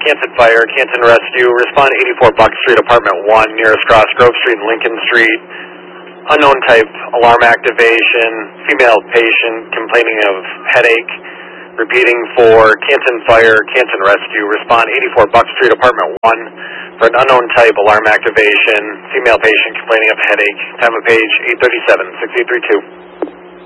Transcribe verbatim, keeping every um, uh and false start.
Canton Fire, Canton Rescue, respond eighty-four Buck Street, Apartment one, nearest cross, Grove Street and Lincoln Street. Unknown type alarm activation, female patient complaining of headache. Repeating for Canton Fire, Canton Rescue, respond eighty-four Buck Street, Apartment one, for an unknown type alarm activation, female patient complaining of headache. Time of page eight thirty-seven, six eight three two.